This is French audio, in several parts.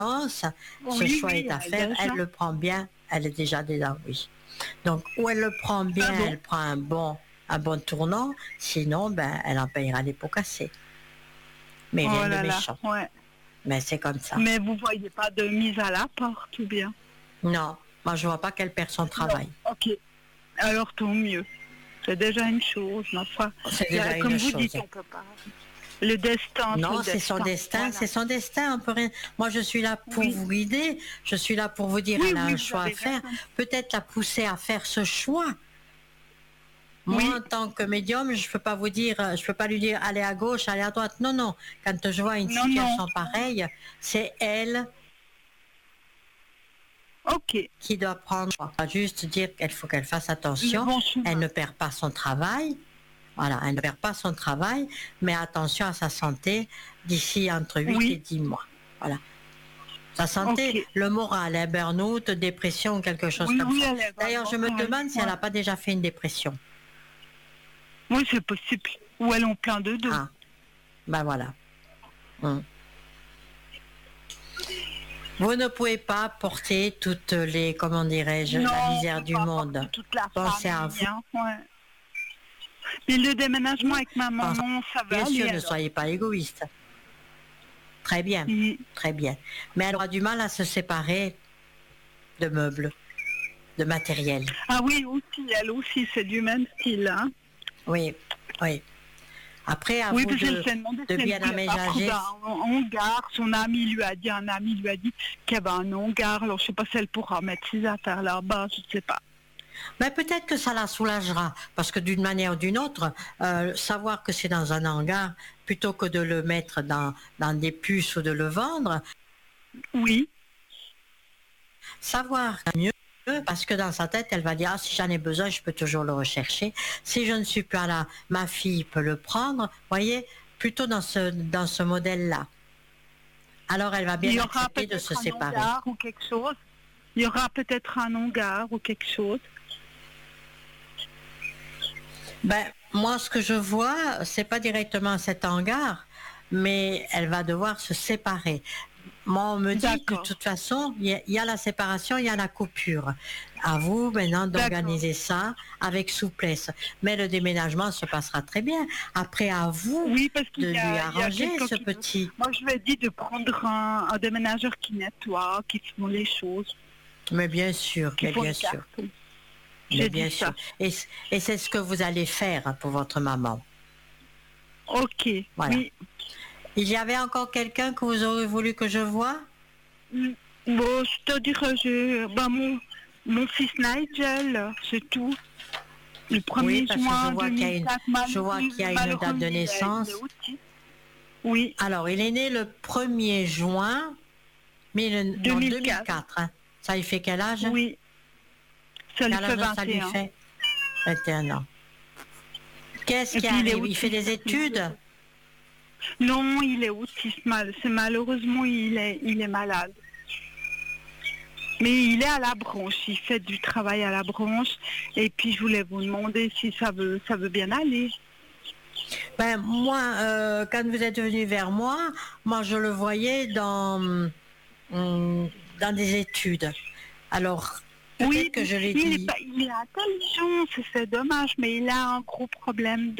ce choix est à faire, elle le prend bien, elle est déjà dedans, oui. Donc, où elle le prend bien, elle prend un bon tournant, sinon, elle en payera les pots cassés. Mais rien de méchant. Ouais. Mais c'est comme ça. Mais vous voyez pas de mise à la porte, ou bien? Non, moi je vois pas qu'elle perd son travail. Non. Ok, alors tant mieux. C'est déjà une chose, ma foi. C'est déjà comme une vous chose. dites, on peut pas. Le destin. Non, c'est son destin, voilà. C'est son destin, on peut rien. Moi, je suis là pour vous guider, je suis là pour vous dire, elle a un choix à faire. Peut-être la pousser à faire ce choix. Moi, en tant que médium, je peux pas vous dire, je peux pas lui dire, allez à gauche, allez à droite. Non, non. Quand je vois une situation pareille, c'est elle qui doit prendre. Pas juste dire qu'il faut qu'elle fasse attention. Elle ne perd pas son travail. Voilà, elle ne perd pas son travail, mais attention à sa santé d'ici entre 8 et 10 mois. Voilà. Sa santé, le moral, un burn-out, dépression, quelque chose comme ça. D'ailleurs, je me demande si elle n'a pas déjà fait une dépression. Oui, c'est possible. Ou elle en plein de dos. Ah, voilà. Vous ne pouvez pas porter toutes les, comment dirais-je, la misère du monde. Pensez à vous. Mais le déménagement avec ma maman, ça va. Bien sûr, ne soyez pas égoïste. Très bien, très bien. Mais elle aura du mal à se séparer de meubles, de matériel. Ah oui, aussi, elle aussi, c'est du même style. Hein. Oui, oui. Après, à vous de bien aménager. Un hangar, son ami lui a dit, qu'il y avait un hangar. Alors, je ne sais pas si elle pourra mettre ses affaires là-bas, je ne sais pas. Mais peut-être que ça la soulagera, parce que d'une manière ou d'une autre, savoir que c'est dans un hangar, plutôt que de le mettre dans des puces ou de le vendre. Oui. Savoir mieux, parce que dans sa tête, elle va dire, si j'en ai besoin, je peux toujours le rechercher. Si je ne suis pas là, ma fille peut le prendre. Voyez, plutôt dans ce modèle-là. Alors, elle va bien accepter de se séparer. Ou quelque chose. Il y aura peut-être un hangar ou quelque chose. Moi, ce que je vois, c'est pas directement cet hangar, mais elle va devoir se séparer. Moi, on me dit que de toute façon, il y a la séparation, il y a la coupure. À vous maintenant d'organiser ça avec souplesse. Mais le déménagement se passera très bien. Après, à vous de lui arranger ce petit. Moi, je lui ai dit de prendre un déménageur qui nettoie, qui font les choses. Mais bien sûr, mais bien sûr. Mais bien sûr. Et c'est ce que vous allez faire pour votre maman. Ok. Voilà. Oui. Il y avait encore quelqu'un que vous auriez voulu que je voie? Bon, c'est-à-dire, mon fils Nigel, c'est tout. Le 1er juin 2004, je vois qu'il y a une date de naissance. Oui. Alors, il est né le 1er juin 2004. Hein. Ça lui fait quel âge? Oui. Ça lui fait 21. Ça lui fait 21 ans. Qu'est-ce qui arrive? Il fait des études? Non, il est autiste. Malheureusement, il est malade. Mais il est à la branche. Il fait du travail à la branche. Et puis, je voulais vous demander si ça veut bien aller. Moi, quand vous êtes venu vers moi, je le voyais dans des études. Alors, oui, que je l'ai dit. Il est intelligent, c'est dommage, mais il a un gros problème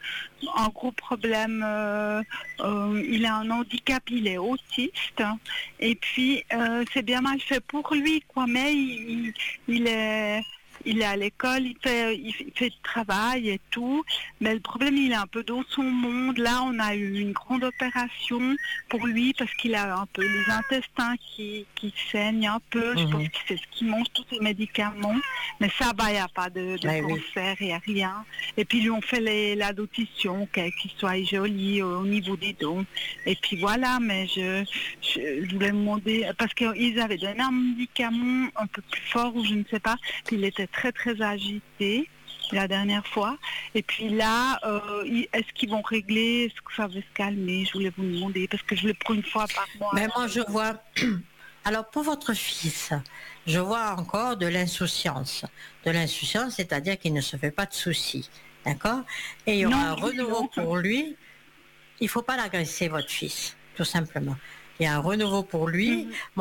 il a un handicap, il est autiste, et puis c'est bien mal fait pour lui, quoi, mais il est à l'école, il fait du travail et tout, mais le problème, il est un peu dans son monde. Là, on a eu une grande opération pour lui parce qu'il a un peu les intestins qui saignent un peu. Je pense que c'est ce qui mange, tous ces médicaments. Mais ça va, il n'y a pas de cancer, il n'y a rien. Et puis, lui, on fait la dentition, qu'il soit joli au niveau des dents. Et puis voilà, mais je voulais me demander, parce qu'ils avaient donné un médicament un peu plus fort, ou je ne sais pas, puis il était très très agité la dernière fois. Et puis là, est-ce qu'ils vont régler? Est-ce que ça va se calmer? Je voulais vous demander, parce que je le prends une fois par mois. Mais moi, je vois... Alors, pour votre fils, je vois encore de l'insouciance. De l'insouciance, c'est-à-dire qu'il ne se fait pas de soucis. D'accord? Et il y aura un renouveau pour lui. Il ne faut pas l'agresser, votre fils, tout simplement. il y a un renouveau pour lui.